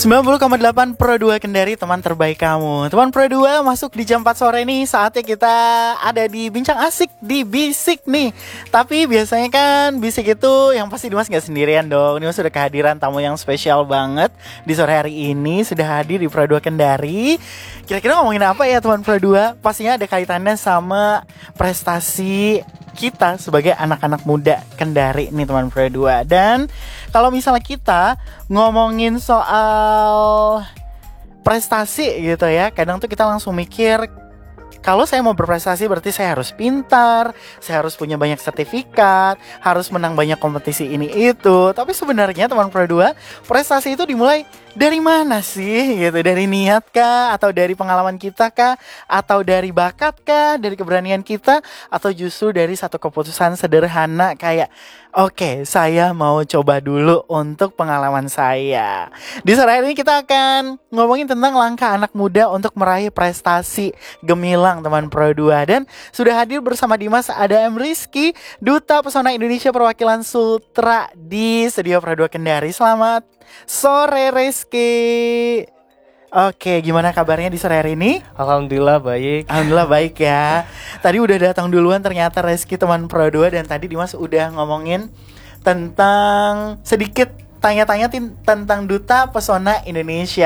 90,8 Pro 2 Kendari, teman terbaik kamu. Teman Pro 2, masuk di jam 4 sore nih. Saatnya kita ada di Bincang Asik di Bisik nih. Tapi biasanya kan Bisik itu yang pasti Dimas gak sendirian dong. Dimas sudah kehadiran tamu yang spesial banget di sore hari ini. Sudah hadir di Pro 2 Kendari. Kira-kira ngomongin apa ya teman Pro 2? Pastinya ada kaitannya sama prestasi kita sebagai anak-anak muda Kendari nih teman Pro 2. Dan kalau misalnya kita ngomongin soal prestasi gitu ya, kadang tuh kita langsung mikir, kalau saya mau berprestasi berarti saya harus pintar, saya harus punya banyak sertifikat, harus menang banyak kompetisi ini itu. Tapi sebenarnya teman Pro 2, prestasi itu dimulai dari mana sih gitu? Dari niat kah? Atau dari pengalaman kita kah? Atau dari bakat kah? Dari keberanian kita? Atau justru dari satu keputusan sederhana kayak, oke, saya mau coba dulu untuk pengalaman saya. Di sore hari ini kita akan ngomongin tentang langkah anak muda untuk meraih prestasi gemilang teman Pro 2. Dan sudah hadir bersama Dimas ada M. Rizky, Duta Pesona Indonesia Perwakilan Sutra di Studio Pro 2 Kendari. Selamat sore Rizky. Oke, gimana kabarnya di sore hari ini? Alhamdulillah baik. Alhamdulillah baik ya. Tadi udah datang duluan ternyata Rizky teman Pro 2. Dan tadi Dimas udah ngomongin tentang sedikit tanya-tanya tentang Duta Pesona Indonesia.